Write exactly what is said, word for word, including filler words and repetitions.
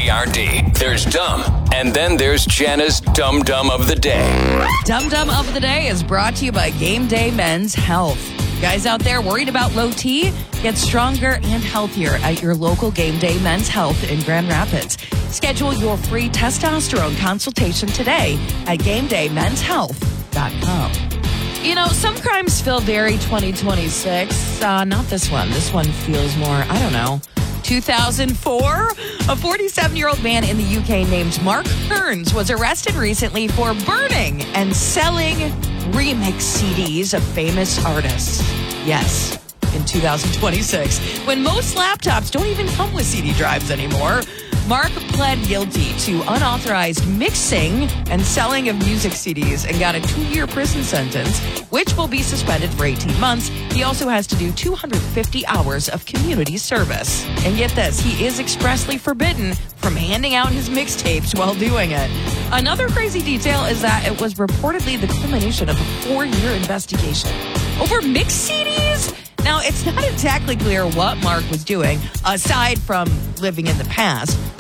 G R D. There's Dumb, and then there's Jana's Dum Dum of the Day. Dum Dum of the Day is brought to you by Game Day Men's Health. Guys out there worried about low T? Get stronger and healthier at your local Game Day Men's Health in Grand Rapids. Schedule your free testosterone consultation today at game day men's health dot com. You know, some crimes feel very twenty twenty-six. Uh, not this one. This one feels more, I don't know, two thousand four? A forty-seven-year-old man in the U K named Mark Hearns was arrested recently for burning and selling remix C Ds of famous artists. Yes, in two thousand twenty-six, when most laptops don't even come with C D drives anymore. Mark pled guilty to unauthorized mixing and selling of music C Ds and got a two-year prison sentence, which will be suspended for eighteen months. He also has to do two hundred fifty hours of community service. And get this, he is expressly forbidden from handing out his mixtapes while doing it. Another crazy detail is that it was reportedly the culmination of a four-year investigation over mixed C Ds. Now, it's not exactly clear what Mark was doing, aside from living in the past.